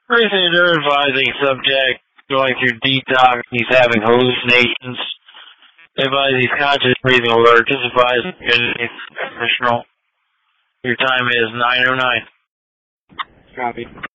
Recently, they're advising subject going through detox. He's having hallucinations. They advise he's conscious breathing alert. Just advise additional. Your time is 9:09. Copy.